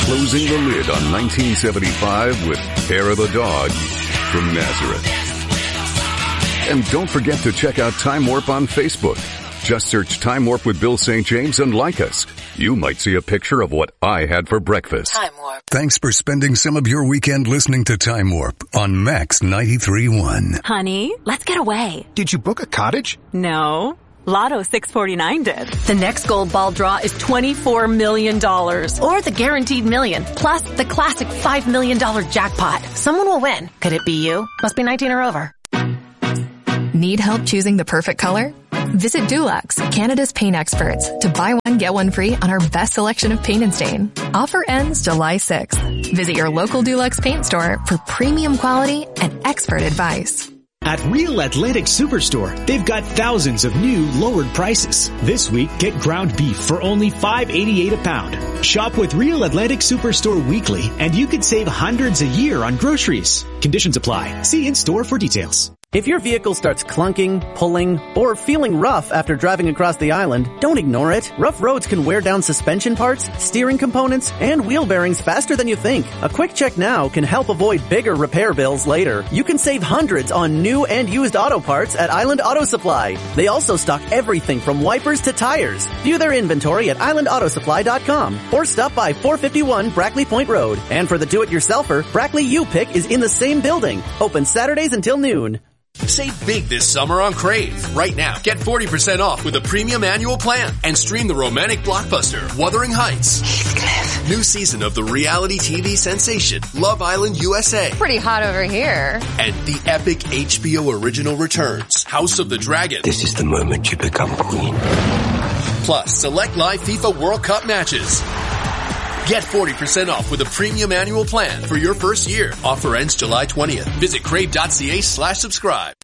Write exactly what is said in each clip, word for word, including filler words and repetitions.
closing the lid on nineteen seventy-five with Hair of the Dog from Nazareth. And don't forget to check out Time Warp on Facebook. Just search Time Warp with Bill Saint James and like us. You might see a picture of what I had for breakfast. Time Warp. Thanks for spending some of your weekend listening to Time Warp on Max ninety-three point one. Honey, let's get away. Did you book a cottage? No. Lotto six forty-nine did. The next gold ball draw is twenty-four million dollars. Or the guaranteed million, plus the classic five million dollars jackpot. Someone will win. Could it be you? Must be nineteen or over. Need help choosing the perfect color? Visit Dulux, Canada's paint experts, to buy one, get one free on our best selection of paint and stain. Offer ends July sixth. Visit your local Dulux paint store for premium quality and expert advice. At Real Atlantic Superstore, they've got thousands of new lowered prices. This week, get ground beef for only five eighty-eight a pound. Shop with Real Atlantic Superstore weekly, and you could save hundreds a year on groceries. Conditions apply. See in-store for details. If your vehicle starts clunking, pulling, or feeling rough after driving across the island, don't ignore it. Rough roads can wear down suspension parts, steering components, and wheel bearings faster than you think. A quick check now can help avoid bigger repair bills later. You can save hundreds on new and used auto parts at Island Auto Supply. They also stock everything from wipers to tires. View their inventory at island auto supply dot com or stop by four fifty-one Brackley Point Road. And for the do-it-yourselfer, Brackley U-Pick is in the same building. Open Saturdays until noon. Save big this summer on Crave. Right now, get forty percent off with a premium annual plan and stream the romantic blockbuster Wuthering Heights. Heathcliff. New season of the reality T V sensation Love Island U S A. Pretty hot over here. And the epic H B O original returns House of the Dragon. This is the moment you become queen. Plus, select live FIFA World Cup matches. Get forty percent off with a premium annual plan for your first year. Offer ends July twentieth. Visit crave.ca slash subscribe.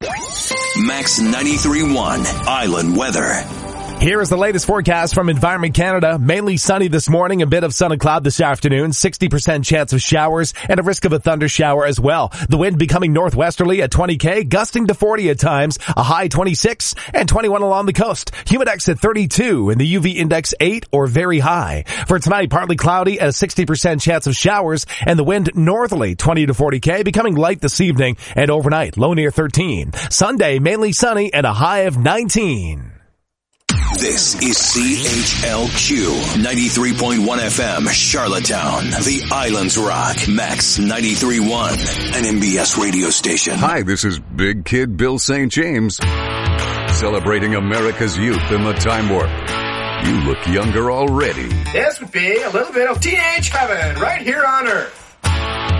Max ninety-three point one Island Weather. Here is the latest forecast from Environment Canada. Mainly sunny this morning, a bit of sun and cloud this afternoon, sixty percent chance of showers, and a risk of a thunder shower as well. The wind becoming northwesterly at twenty K, gusting to forty at times, a high twenty-six, and twenty-one along the coast. Humidex at thirty-two, and the U V index eight or very high. For tonight, partly cloudy, a sixty percent chance of showers, and the wind northerly twenty to forty K, becoming light this evening, and overnight, low near thirteen. Sunday, mainly sunny, and a high of nineteen. This is C H L Q ninety-three point one F M, Charlottetown, the Islands Rock, Max ninety-three point one, an M B S radio station. Hi, this is Big Kid Bill Saint James, celebrating America's youth in the Time Warp. You look younger already. This would be a little bit of teenage heaven right here on Earth.